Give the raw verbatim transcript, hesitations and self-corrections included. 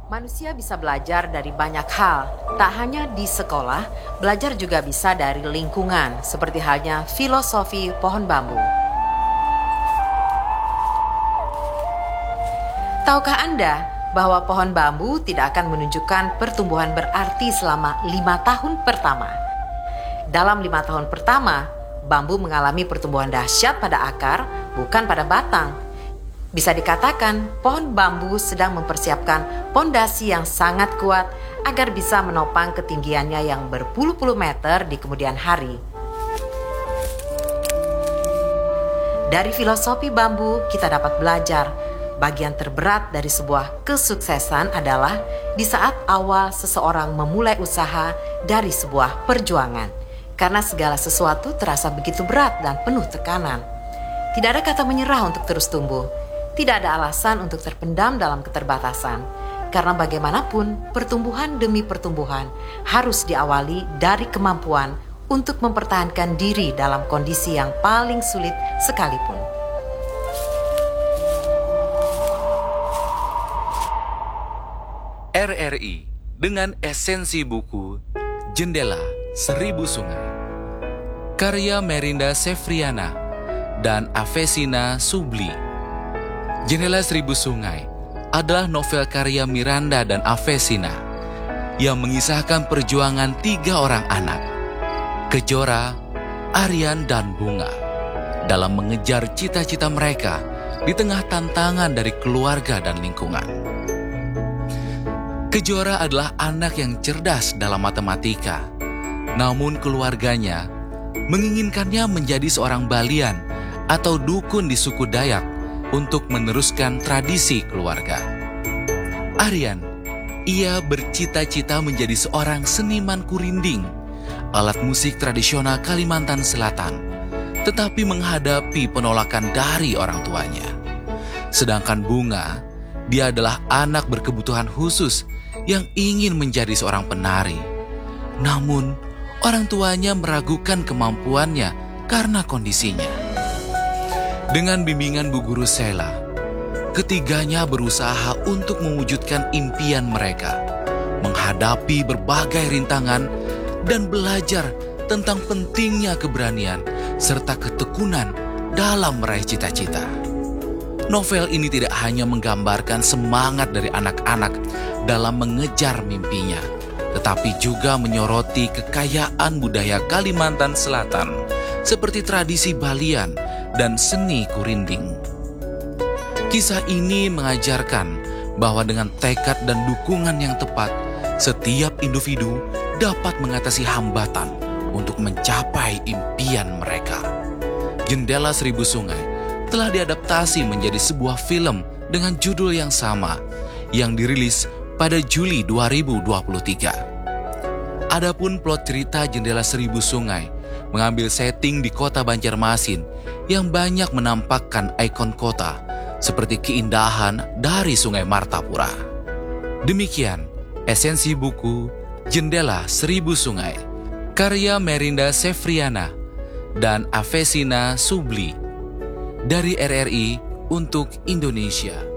Manusia bisa belajar dari banyak hal, tak hanya di sekolah, belajar juga bisa dari lingkungan, seperti halnya filosofi pohon bambu. Tahukah Anda bahwa pohon bambu tidak akan menunjukkan pertumbuhan berarti selama lima tahun pertama? Dalam lima tahun pertama, bambu mengalami pertumbuhan dahsyat pada akar, bukan pada batang. Bisa dikatakan, pohon bambu sedang mempersiapkan pondasi yang sangat kuat agar bisa menopang ketinggiannya yang berpuluh-puluh meter di kemudian hari. Dari filosofi bambu, kita dapat belajar bagian terberat dari sebuah kesuksesan adalah di saat awal seseorang memulai usaha dari sebuah perjuangan. Karena segala sesuatu terasa begitu berat dan penuh tekanan. Tidak ada kata menyerah untuk terus tumbuh. Tidak ada alasan untuk terpendam dalam keterbatasan. Karena bagaimanapun, pertumbuhan demi pertumbuhan harus diawali dari kemampuan untuk mempertahankan diri dalam kondisi yang paling sulit sekalipun. R R I dengan esensi buku Jendela Seribu Sungai, karya Merinda Sevriana dan Avesina Subli. Jendela Seribu Sungai adalah novel karya Miranda dan Avesina yang mengisahkan perjuangan tiga orang anak, Kejora, Aryan, dan Bunga, dalam mengejar cita-cita mereka di tengah tantangan dari keluarga dan lingkungan. Kejora adalah anak yang cerdas dalam matematika, namun keluarganya menginginkannya menjadi seorang balian atau dukun di suku Dayak untuk meneruskan tradisi keluarga. Aryan, ia bercita-cita menjadi seorang seniman kurinding, alat musik tradisional Kalimantan Selatan, tetapi menghadapi penolakan dari orang tuanya. Sedangkan Bunga, dia adalah anak berkebutuhan khusus yang ingin menjadi seorang penari. Namun, orang tuanya meragukan kemampuannya karena kondisinya. Dengan bimbingan Bu Guru Sela, ketiganya berusaha untuk mewujudkan impian mereka, menghadapi berbagai rintangan dan belajar tentang pentingnya keberanian serta ketekunan dalam meraih cita-cita. Novel ini tidak hanya menggambarkan semangat dari anak-anak dalam mengejar mimpinya, tetapi juga menyoroti kekayaan budaya Kalimantan Selatan seperti tradisi balian dan seni kurinding. Kisah ini mengajarkan bahwa dengan tekad dan dukungan yang tepat, setiap individu dapat mengatasi hambatan untuk mencapai impian mereka. Jendela Seribu Sungai telah diadaptasi menjadi sebuah film dengan judul yang sama yang dirilis pada Juli dua ribu dua puluh tiga. Adapun plot cerita Jendela Seribu Sungai mengambil setting di kota Banjarmasin yang banyak menampakkan ikon kota seperti keindahan dari Sungai Martapura. Demikian esensi buku Jendela Seribu Sungai, karya Merinda Sevriana dan Avesina Subli dari R R I untuk Indonesia.